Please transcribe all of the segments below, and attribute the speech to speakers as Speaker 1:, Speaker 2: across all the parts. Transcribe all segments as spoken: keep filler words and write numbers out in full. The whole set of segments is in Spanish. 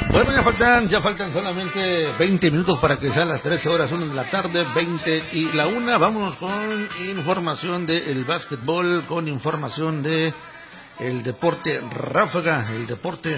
Speaker 1: Bueno, ya faltan, ya faltan solamente veinte minutos para que sean las trece horas, una de la tarde, veinte y la una. Vámonos con información del básquetbol, con información de el deporte ráfaga, el deporte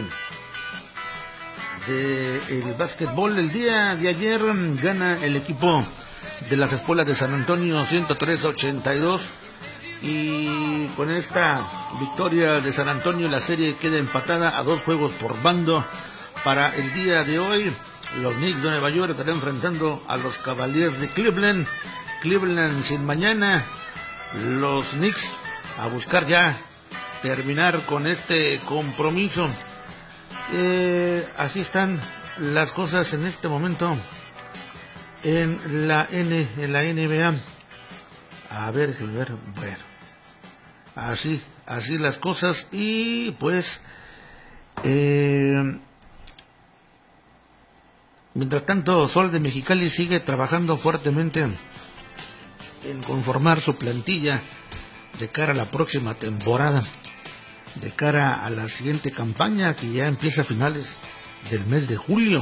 Speaker 1: del básquetbol. El día de ayer gana el equipo de las Espuelas de San Antonio ciento tres a ochenta y dos. Y con esta victoria de San Antonio la serie queda empatada a dos juegos por bando. Para el día de hoy, los Knicks de Nueva York estarán enfrentando a los Cavaliers de Cleveland. Cleveland sin mañana, los Knicks a buscar ya terminar con este compromiso. Eh, así están las cosas en este momento en la N, en la N B A. A ver, a ver, bueno, así, así las cosas. Y pues, eh, mientras tanto, Sol de Mexicali sigue trabajando fuertemente en conformar su plantilla de cara a la próxima temporada, de cara a la siguiente campaña que ya empieza a finales del mes de julio.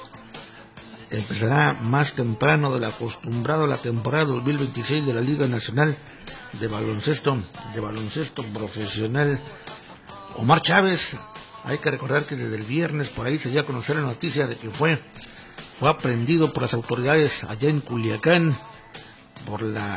Speaker 1: Empezará más temprano de lo acostumbrado la temporada dos mil veintiséis de la Liga Nacional de Baloncesto, de baloncesto profesional. Omar Chávez, hay que recordar que desde el viernes por ahí se dio a conocer la noticia de que fue, fue aprehendido por las autoridades allá en Culiacán por la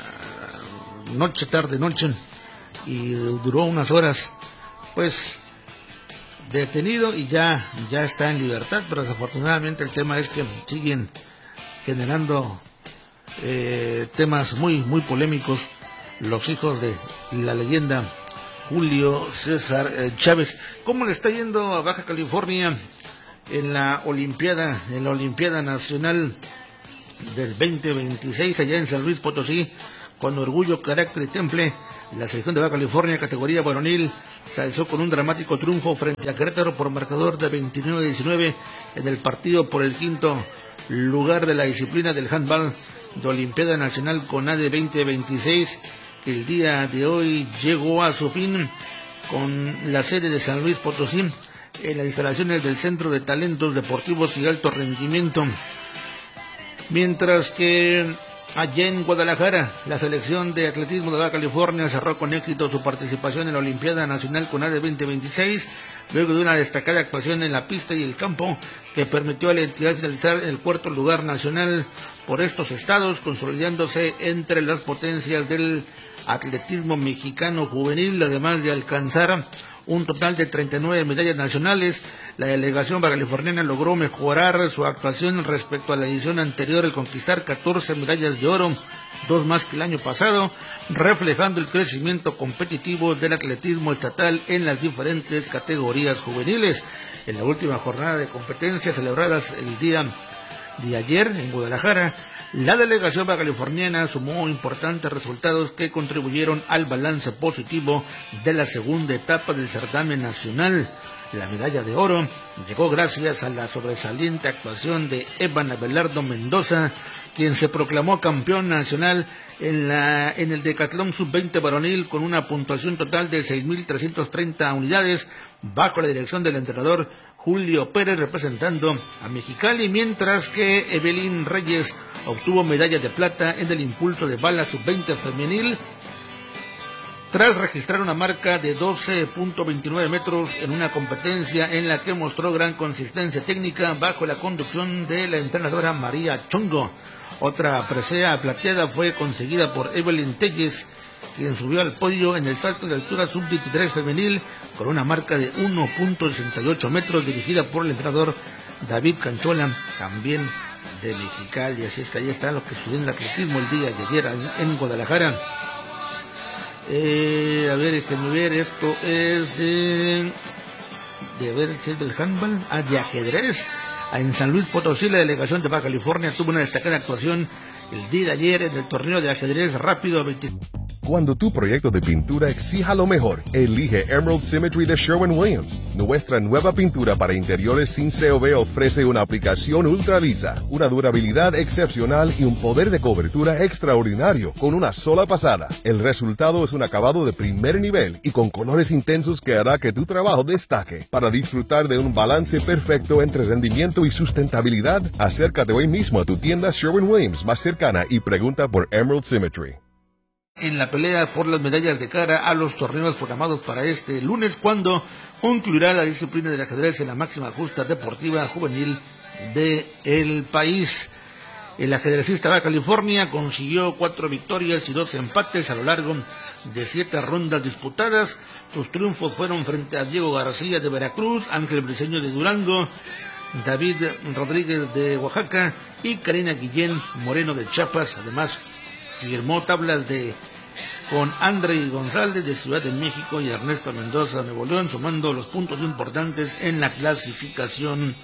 Speaker 1: noche, tarde, noche, y duró unas horas, pues, detenido y ya, ya está en libertad, pero desafortunadamente el tema es que siguen generando eh, temas muy, muy polémicos los hijos de la leyenda Julio César eh, Chávez. ¿Cómo le está yendo a Baja California en la Olimpiada, en la Olimpiada Nacional del veinte veintiséis allá en San Luis Potosí? Con orgullo, carácter y temple, la selección de Baja California, categoría varonil, se alzó con un dramático triunfo frente a Querétaro por marcador de veintinueve a diecinueve en el partido por el quinto lugar de la disciplina del handball de Olimpiada Nacional CONADE veinte veintiséis, que el día de hoy llegó a su fin con la sede de San Luis Potosí en las instalaciones del Centro de Talentos Deportivos y Alto Rendimiento. Mientras que allá en Guadalajara, la selección de atletismo de Baja California cerró con éxito su participación en la Olimpiada Nacional CONADE veinte veintiséis, luego de una destacada actuación en la pista y el campo que permitió a la entidad finalizar en el cuarto lugar nacional por estos estados, consolidándose entre las potencias del atletismo mexicano juvenil, además de alcanzar un total de treinta y nueve medallas nacionales. La delegación bajacaliforniana logró mejorar su actuación respecto a la edición anterior al conquistar catorce medallas de oro, dos más que el año pasado, reflejando el crecimiento competitivo del atletismo estatal en las diferentes categorías juveniles. En la última jornada de competencias celebradas el día de ayer en Guadalajara, la delegación bajacaliforniana sumó importantes resultados que contribuyeron al balance positivo de la segunda etapa del certamen nacional. La medalla de oro llegó gracias a la sobresaliente actuación de Evan Abelardo Mendoza, quien se proclamó campeón nacional en, la, en el decatlón sub veinte varonil con una puntuación total de seis mil trescientas treinta unidades, bajo la dirección del entrenador Julio Pérez, representando a Mexicali, mientras que Evelyn Reyes obtuvo medalla de plata en el impulso de bala sub veinte femenil, tras registrar una marca de doce punto veintinueve metros en una competencia en la que mostró gran consistencia técnica bajo la conducción de la entrenadora María Chongo. Otra presea plateada fue conseguida por Evelyn Telles, quien subió al podio en el salto de altura sub veintitrés femenil con una marca de uno punto sesenta y ocho metros, dirigida por el entrenador David Canchola, también de Mexicali. Así es que ahí está lo que sucedió en el atletismo el día de ayer en Guadalajara. Eh, a ver, déjenme ver, esto es de, de ver si es del handball, ah, de ajedrez. En San Luis Potosí, la delegación de Baja California tuvo una destacada actuación el día de ayer en el torneo de ajedrez rápido veinte
Speaker 2: Cuando tu proyecto de pintura exija lo mejor, elige Emerald Symmetry de Sherwin-Williams. Nuestra nueva pintura para interiores sin C O V ofrece una aplicación ultra lisa, una durabilidad excepcional y un poder de cobertura extraordinario con una sola pasada. El resultado es un acabado de primer nivel y con colores intensos que hará que tu trabajo destaque. Para disfrutar de un balance perfecto entre rendimiento y sustentabilidad, acércate hoy mismo a tu tienda Sherwin-Williams más cercana y pregunta por Emerald Symmetry.
Speaker 1: En la pelea por las medallas de cara a los torneos programados para este lunes, cuando concluirá la disciplina del ajedrez en la máxima justa deportiva juvenil del país. El ajedrecista de California consiguió cuatro victorias y dos empates a lo largo de siete rondas disputadas. Sus triunfos fueron frente a Diego García de Veracruz, Ángel Briceño de Durango, David Rodríguez de Oaxaca y Karina Guillén Moreno de Chiapas. Además, firmó tablas de con André González de Ciudad de México y Ernesto Mendoza de Nuevo León, sumando los puntos importantes en la clasificación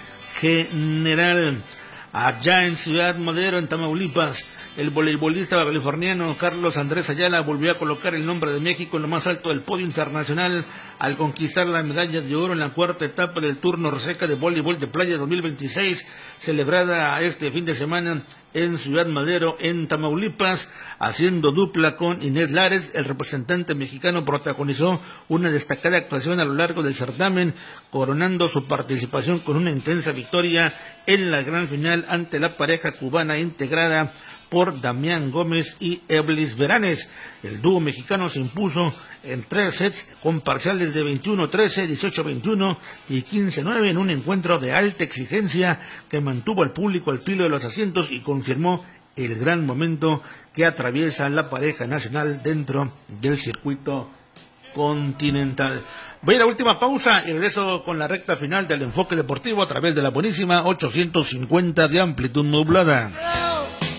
Speaker 1: general. Allá en Ciudad Madero, en Tamaulipas, el voleibolista californiano Carlos Andrés Ayala volvió a colocar el nombre de México en lo más alto del podio internacional al conquistar la medalla de oro en la cuarta etapa del turno reseca de voleibol de playa dos mil veintiséis, celebrada este fin de semana en Ciudad Madero, en Tamaulipas. Haciendo dupla con Inés Lares, el representante mexicano protagonizó una destacada actuación a lo largo del certamen, coronando su participación con una intensa victoria en la gran final ante la pareja cubana integrada por Damián Gómez y Eblis Veranes. El dúo mexicano se impuso en tres sets con parciales de veintiuno trece, dieciocho veintiuno y quince nueve en un encuentro de alta exigencia que mantuvo al público al filo de los asientos y confirmó el gran momento que atraviesa la pareja nacional dentro del circuito continental. Voy a la última pausa y regreso con la recta final del enfoque deportivo a través de la buenísima ochocientos cincuenta de amplitud modulada.